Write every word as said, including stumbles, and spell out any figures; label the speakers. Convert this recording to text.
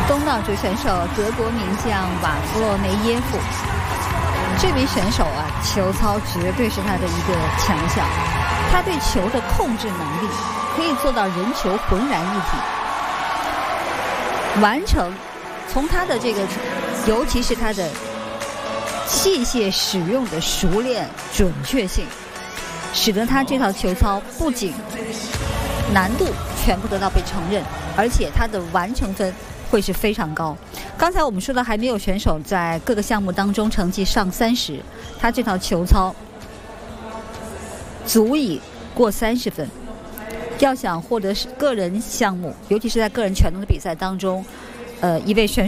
Speaker 1: 东道主选手德国名将瓦夫洛梅耶夫，这名选手啊，球操绝对是他的一个强项，他对球的控制能力可以做到人球浑然一体，完成从他的这个，尤其是他的器械使用的熟练准确性，使得他这套球操不仅难度全部得到被承认，而且他的完成分会是非常高。刚才我们说的还没有选手在各个项目当中成绩上三十，他这套球操足以过三十分。要想获得个人项目，尤其是在个人全能的比赛当中，呃，一位选手